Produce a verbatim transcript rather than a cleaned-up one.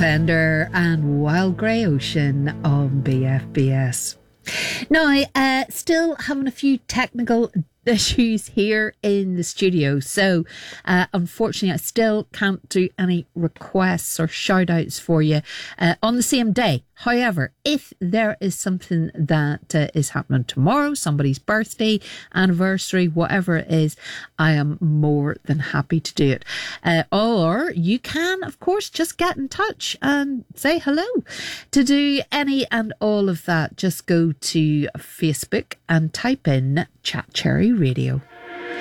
Fender and Wild Grey Ocean on B F B S. Now, uh, still having a few technical issues here in the studio, so uh, unfortunately I still can't do any requests or shout outs for you uh, on the same day. However, if there is something that uh, is happening tomorrow, somebody's birthday, anniversary, whatever it is, I am more than happy to do it. Uh, or you can, of course, just get in touch and say hello. To do any and all of that, just go to Facebook and type in Chat Cherry Radio.